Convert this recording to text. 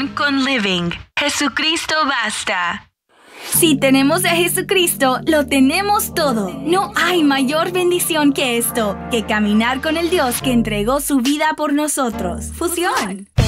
Fusión con Living. Jesucristo basta. Si tenemos a Jesucristo, lo tenemos todo. No hay mayor bendición que esto, que caminar con el Dios que entregó su vida por nosotros. Fusión.